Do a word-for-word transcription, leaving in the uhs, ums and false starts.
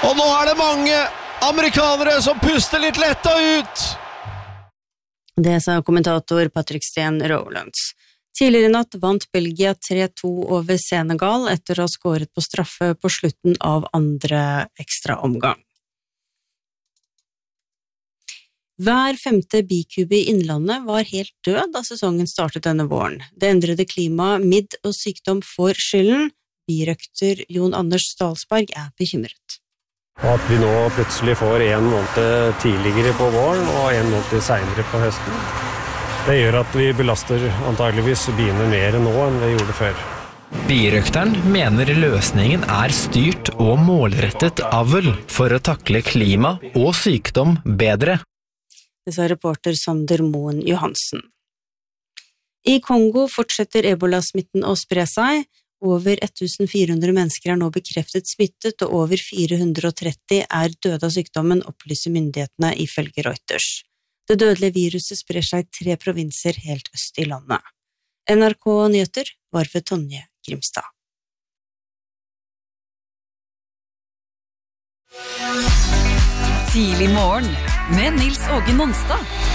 Og nå er det mange amerikanere som puster litt letta ut. Det sa kommentator Patrick Steen Rowlands. Tidligere i natt vant Belgia tre to over Senegal etter å ha skåret på straffe på slutten av andre ekstra omgang. Hver femte bikube i Innlandet var helt død da sesongen startet denne våren. Det endrede klimaet, midd og sykdom får skylden. Birøkter Jon Anders Stalsberg er bekymret. At vi nå plutselig får en måned tidligere på våren og en måned senere på høsten. Det gjør at vi belaster antageligvis biene mer nå enn vi gjorde før. Birøkteren mener løsningen er styrt og målrettet avl for å takle klima og sykdom bedre. Det sa reporter Sander Moen Johansen. I Kongo fortsetter ebola-smitten å spre seg. Over fjorten hundre mennesker er nå bekreftet smittet, og over fire hundre og tretti er døde av sykdommen, opplyser myndighetene ifølge Reuters. Det dødelige viruset sprer seg i tre provinser helt øst i landet. N R K Nyheter var ved Tonje Grimstad. Tidlig morgen med Nils Åge Nonstad.